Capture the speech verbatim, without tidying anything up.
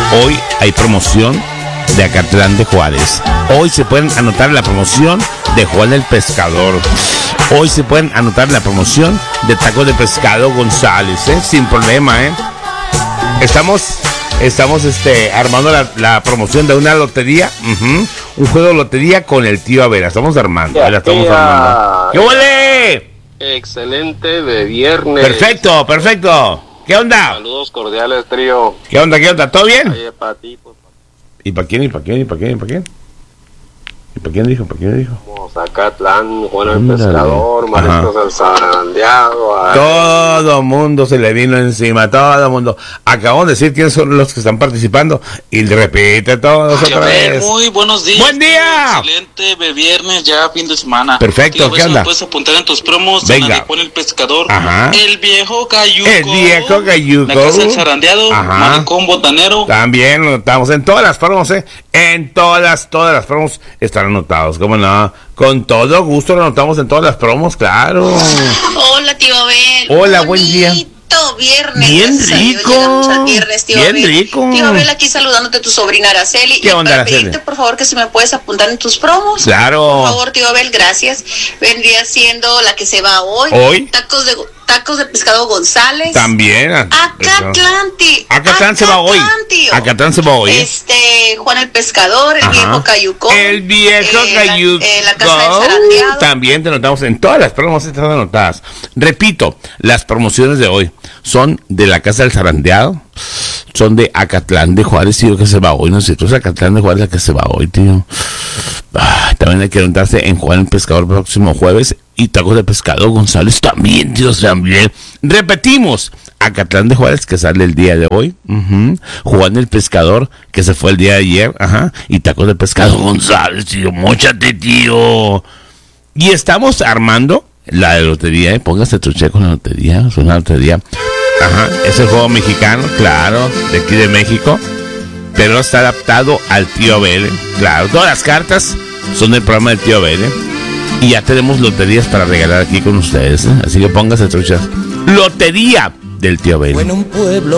Hoy hay promoción de Acatlán de Juárez. Hoy se pueden anotar la promoción de Juan el Pescador. Hoy se pueden anotar la promoción de tacos de pescado González, ¿eh? Sin problema, ¿eh? Estamos, estamos este, armando la, la promoción de una lotería, uh-huh. Un juego de lotería con el tío Avera. Estamos armando, ahí la estamos armando. ¡Qué huele! Excelente de viernes. Perfecto, perfecto. ¿Qué onda? Saludos cordiales, trío. ¿Qué onda, qué onda? ¿Todo bien? Oye, para ti, pues. ¿Y para quién, y para quién, y para quién, y para quién? ¿Y para quién dijo, para quién dijo? Vamos a Acatlán, Juan el Pescador, Mariscos el Zarandeado. Todo mundo se le vino encima, todo mundo. Acabamos de decir quiénes son los que están participando y repite todos otra vez. Muy buenos días. ¡Buen día! Excelente, de viernes, ya fin de semana. Perfecto, ¿qué onda? Puedes apuntar en tus promos. Venga. Juan el Pescador. Ajá. El viejo Cayuco. El viejo Cayuco. La casa del Zarandeado. Ajá. Malecón Botanero. También lo notamos en todas las promos, ¿eh? En todas, todas las promos están anotados, ¿cómo no? Con todo gusto lo anotamos en todas las promos, claro. Hola, tío Abel. Hola, buen día. Viernes. Bien rico. Al viernes, tío Bien Abel. rico. Tío Abel, aquí saludándote a tu sobrina Araceli. ¿Qué y onda, para Araceli? pedirte, por favor, que si me puedes apuntar en tus promos. Claro. Por favor, tío Abel, gracias. Vendría siendo la que se va hoy. Hoy. Tacos de tacos de pescado González. También. Acatlán, tío. Acatlán se va hoy. Tío. Acatlán se va hoy. Este, Juan el Pescador, el Ajá. viejo Cayucón. El viejo eh, Cayuco. La, eh, la casa del Zarandeado. También te notamos en todas las promos están anotadas. Repito, las promociones de hoy son de la casa del Zarandeado, son de Acatlán de Juárez, tío, que se va hoy. No sé, tú es Acatlán de Juárez la que se va hoy, tío. Ah, también hay que anotarse en Juan el Pescador próximo jueves y tacos de pescado González también, tío, también. Repetimos, Acatlán de Juárez que sale el día de hoy, uh-huh. Juan el Pescador que se fue el día de ayer, ajá, y tacos de pescado González, tío, móchate, tío. Y estamos armando la de lotería, ¿eh? Póngase truche con la lotería, es una lotería. Ajá, es el juego mexicano, claro, de aquí de México, pero está adaptado al tío Abel, ¿eh? Claro, todas las cartas son del programa del tío Abel, ¿eh? Y ya tenemos loterías para regalar aquí con ustedes, ¿eh? Así que póngase truchas. Lotería del tío Abel. Fue en un pueblo